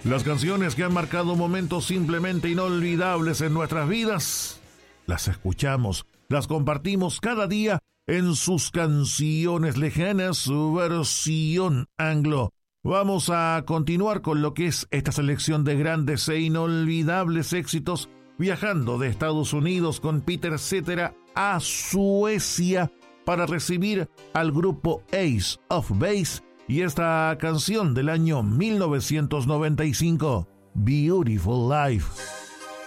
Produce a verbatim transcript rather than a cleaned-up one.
Las canciones que han marcado momentos simplemente inolvidables en nuestras vidas, las escuchamos, las compartimos cada día en sus canciones lejanas, su versión anglo. Vamos a continuar con lo que es esta selección de grandes e inolvidables éxitos, viajando de Estados Unidos con Peter Cetera a Suecia para recibir al grupo Ace of Base y esta canción del año mil novecientos noventa y cinco, Beautiful Life.